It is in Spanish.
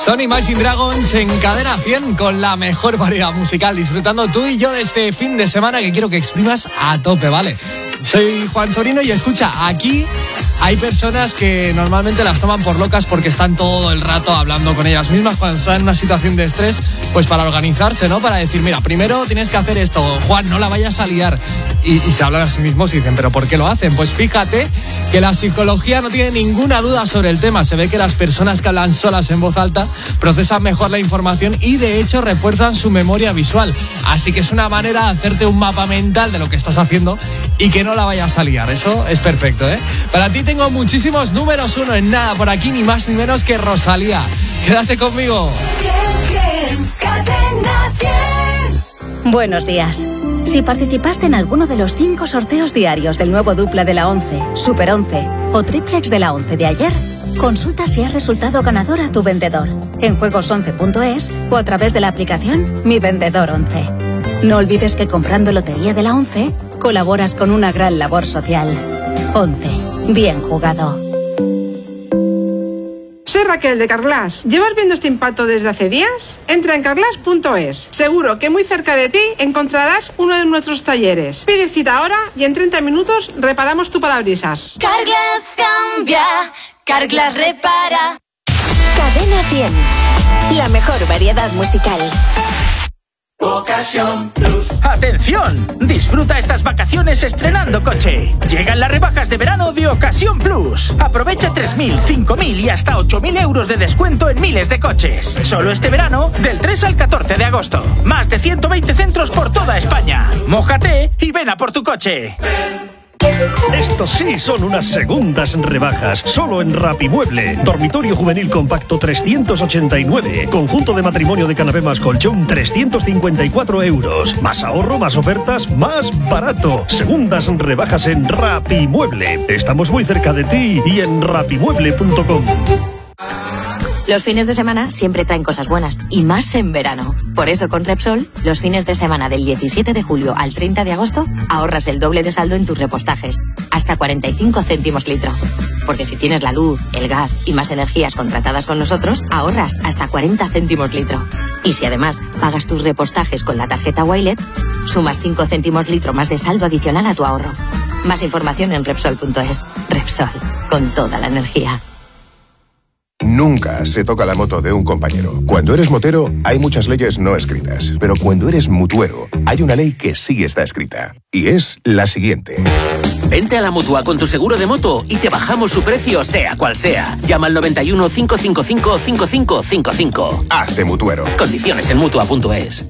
Son Imagine Dragons en Cadena 100 con la mejor variedad musical, disfrutando tú y yo de este fin de semana que quiero que exprimas a tope, ¿vale? Soy Juan Sorino y escucha, aquí hay personas que normalmente las toman por locas porque están todo el rato hablando con ellas mismas cuando están en una situación de estrés, pues para organizarse, ¿no? Para decir, mira, primero tienes que hacer esto, Juan, no la vayas a liar. Y se hablan a sí mismos y dicen, ¿pero por qué lo hacen? Pues fíjate que la psicología no tiene ninguna duda sobre el tema. Se ve que las personas que hablan solas en voz alta procesan mejor la información y de hecho refuerzan su memoria visual. Así que es una manera de hacerte un mapa mental de lo que estás haciendo y que no la vayas a liar. Eso es perfecto, ¿eh? Para ti tengo muchísimos números uno en nada por aquí, ni más ni menos que Rosalía. Quédate conmigo. Buenos días. Si participaste en alguno de los 5 sorteos diarios del nuevo Dupla de la 11, Super 11 o Triplex de la 11 de ayer, consulta si has resultado ganador a tu vendedor en juegos11.es o a través de la aplicación Mi Vendedor 11. No olvides que comprando Lotería de la 11 colaboras con una gran labor social. 11. Bien jugado. Soy Raquel de Carglass. ¿Llevas viendo este impacto desde hace días? Entra en carglass.es. Seguro que muy cerca de ti encontrarás uno de nuestros talleres. Pide cita ahora y en 30 minutos reparamos tu parabrisas. Carglass cambia, Carglass repara. Cadena 100. La mejor variedad musical. Ocasión Plus. ¡Atención! Disfruta estas vacaciones estrenando coche. Llegan las rebajas de verano de Ocasión Plus. Aprovecha 3.000, 5.000 y hasta 8.000 euros de descuento en miles de coches. Solo este verano, del 3 al 14 de agosto. Más de 120 centros por toda España. Mójate y ven a por tu coche. Estos sí son unas segundas rebajas, solo en Rapimueble. Dormitorio juvenil compacto 389. Conjunto de matrimonio de canapé más colchón 354 euros. Más ahorro, más ofertas, más barato. Segundas rebajas en Rapimueble. Estamos muy cerca de ti y en rapimueble.com. Los fines de semana siempre traen cosas buenas, y más en verano. Por eso con Repsol, los fines de semana del 17 de julio al 30 de agosto, ahorras el doble de saldo en tus repostajes, hasta 45 céntimos litro. Porque si tienes la luz, el gas y más energías contratadas con nosotros, ahorras hasta 40 céntimos litro. Y si además pagas tus repostajes con la tarjeta Wilet, sumas 5 céntimos litro más de saldo adicional a tu ahorro. Más información en Repsol.es. Repsol, con toda la energía. Nunca se toca la moto de un compañero. Cuando eres motero, hay muchas leyes no escritas. Pero cuando eres mutuero, hay una ley que sí está escrita. Y es la siguiente. Vente a la Mutua con tu seguro de moto y te bajamos su precio, sea cual sea. Llama al 91 555 5555. Hazte mutuero. Condiciones en Mutua.es.